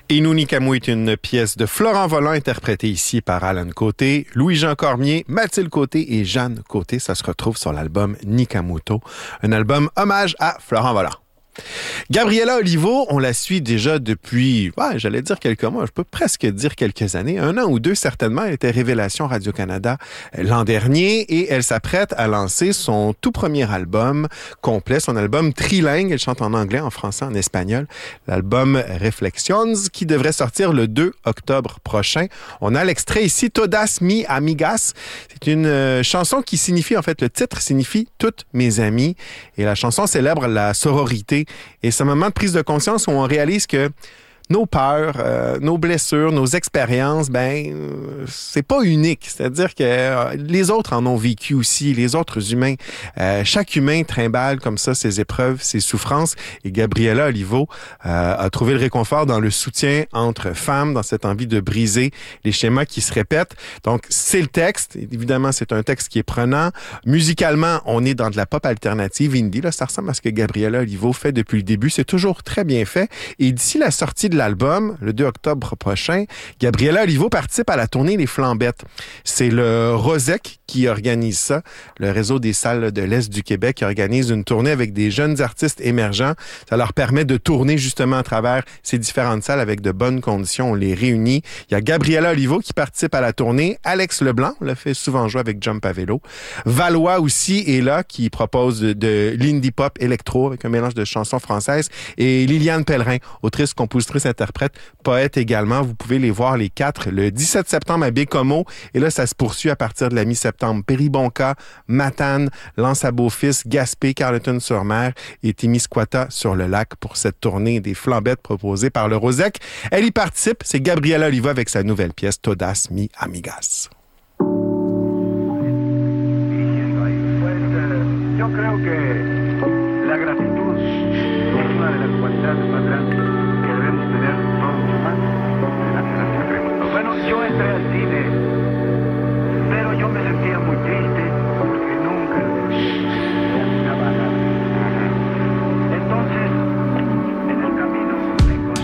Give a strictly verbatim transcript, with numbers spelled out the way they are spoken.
Inouï Camou est une pièce de Florent Volant interprétée ici par Alan Côté, Louis-Jean Cormier, Mathilde Côté et Jeanne Côté. Ça se retrouve sur l'album Nikamuto, un album hommage à Florent Volant. Gabriela Olivo, on la suit déjà depuis, ouais, j'allais dire quelques mois, je peux presque dire quelques années, un an ou deux certainement. Elle était Révélation Radio-Canada l'an dernier et elle s'apprête à lancer son tout premier album complet, son album trilingue. Elle chante en anglais, en français, en espagnol. L'album Reflections qui devrait sortir le deux octobre prochain. On a l'extrait ici, Todas mi amigas. C'est une euh, chanson qui signifie, en fait, le titre signifie « Toutes mes amies ». Et la chanson célèbre la sororité. Et ce moment de prise de conscience où on réalise que nos peurs, euh, nos blessures, nos expériences, ben, euh, c'est pas unique. C'est-à-dire que euh, les autres en ont vécu aussi, les autres humains. Euh, chaque humain trimballe comme ça ses épreuves, ses souffrances. Et Gabriela Olivo euh, a trouvé le réconfort dans le soutien entre femmes, dans cette envie de briser les schémas qui se répètent. Donc, c'est le texte. Évidemment, c'est un texte qui est prenant. Musicalement, on est dans de la pop alternative indie. Là, ça ressemble à ce que Gabriela Olivo fait depuis le début. C'est toujours très bien fait. Et d'ici la sortie de l'album, le deux octobre prochain, Gabriela Olivo participe à la tournée Les Flambettes. C'est le Rosec qui organise ça, le réseau des salles de l'Est du Québec qui organise une tournée avec des jeunes artistes émergents. Ça leur permet de tourner justement à travers ces différentes salles avec de bonnes conditions. On les réunit. Il y a Gabriela Olivo qui participe à la tournée. Alex Leblanc, on l'a fait souvent jouer avec Jump à vélo. Valois aussi est là, qui propose de, de l'indie pop électro avec un mélange de chansons françaises. Et Liliane Pellerin, autrice, compositrice, interprète, poète également. Vous pouvez les voir les quatre le dix-sept septembre à Bécomo. Et là, ça se poursuit à partir de la mi-septembre. Péribonka, Matane, Lens-à-Beaufils, Gaspé, Carleton-sur-Mer et Témiscouata sur le lac pour cette tournée des Flambettes proposée par le Rosec. Elle y participe. C'est Gabriela Olivo avec sa nouvelle pièce Todas mi amigas.